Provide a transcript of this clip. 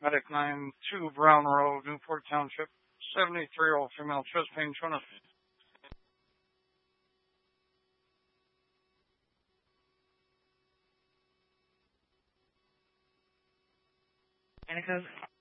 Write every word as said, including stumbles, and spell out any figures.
Medic nine two Brown Road, Newport Township. seventy-three-year-old female, chest pain, trying to... And it goes